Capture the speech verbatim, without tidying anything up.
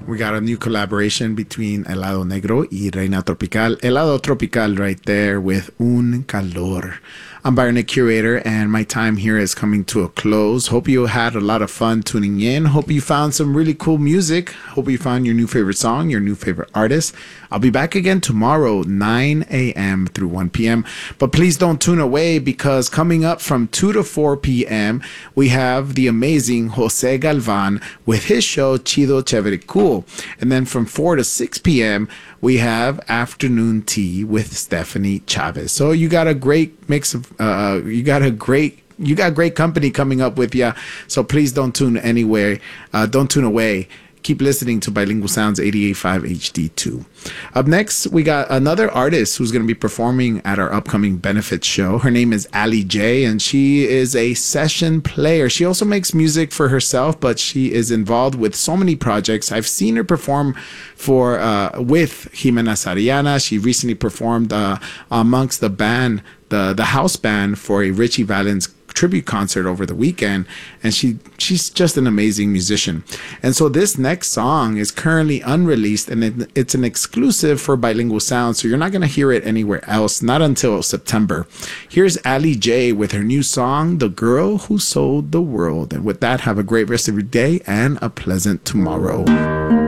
We got a new collaboration between Helado Negro y Reina Tropical. Helado Tropical right there with Un Calor. I'm Byron, the curator, and my time here is coming to a close. Hope you had a lot of fun tuning in. Hope you found some really cool music. Hope you found your new favorite song, your new favorite artist. I'll be back again tomorrow, nine a.m. through one p.m. But please don't tune away, because coming up from two to four p.m., we have the amazing Jose Galvan with his show Chido Chévere Cool. And then from four to six p.m., we have Afternoon Tea with Stephanie Chavez. So you got a great mix of, uh, you got a great, you got great company coming up with you. So please don't tune anywhere, uh, don't tune away. Keep listening to Bilingual Sounds eighty-eight point five H D two. Up next, we got another artist who's going to be performing at our upcoming benefit show. Her name is Ali J, and she is a session player. She also makes music for herself, but she is involved with so many projects. I've seen her perform for uh, with Jimena Sariana. She recently performed uh, amongst the band, the, the house band, for a Richie Valens tribute concert over the weekend, and she she's just an amazing musician. And so this next song is currently unreleased, and it, it's an exclusive for Bilingual Sound, so you're not going to hear it anywhere else, not until September. Here's Ali J with her new song, The Girl Who Sold the World. And with that, have a great rest of your day and a pleasant tomorrow.